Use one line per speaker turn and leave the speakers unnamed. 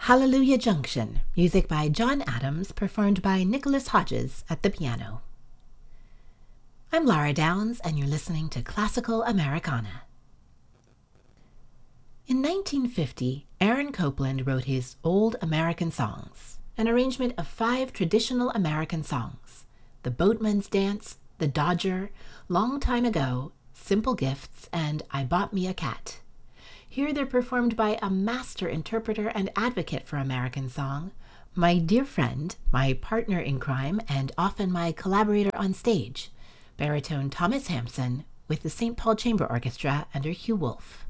Hallelujah Junction, music by John Adams, performed by Nicholas Hodges at the piano. I'm Laura Downs, and you're listening to Classical Americana. In 1950, Aaron Copland wrote his Old American Songs, an arrangement of 5 traditional American songs: The Boatman's Dance, The Dodger, Long Time Ago, Simple Gifts, and I Bought Me a Cat. Here they're performed by a master interpreter and advocate for American song, my dear friend, my partner in crime, and often my collaborator on stage, baritone Thomas Hampson, with the St. Paul Chamber Orchestra under Hugh Wolf.